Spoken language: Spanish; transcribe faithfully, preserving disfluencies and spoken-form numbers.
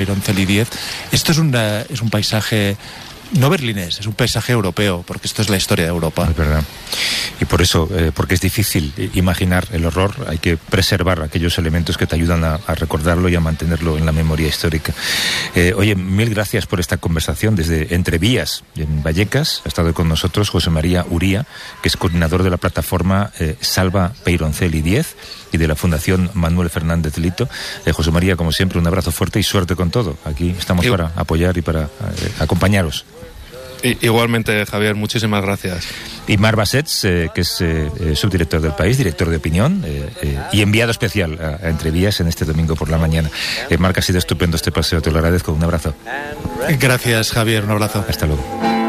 Peyroncel y Diez. Esto es, una, es un paisaje no berlinés, es un paisaje europeo, porque esto es la historia de Europa. Es verdad. Y por eso, eh, porque es difícil imaginar el horror, hay que preservar aquellos elementos que te ayudan a, a recordarlo y a mantenerlo en la memoria histórica. Eh, oye, mil gracias por esta conversación desde Entrevías, en Vallecas. Ha estado con nosotros José María Uría, que es coordinador de la plataforma eh, Salva Peyroncel y Diez y de la Fundación Manuel Fernández Lito. Eh, José María, como siempre, un abrazo fuerte y suerte con todo. Aquí estamos para apoyar y para eh, acompañaros. Igualmente, Javier, muchísimas gracias. Y Marc Bassets, eh, que es eh, subdirector del País, director de opinión eh, eh, y enviado especial a, a Entrevías en este domingo por la mañana. Eh, Marc, ha sido estupendo este paseo, te lo agradezco. Un abrazo. Gracias, Javier, un abrazo. Hasta luego.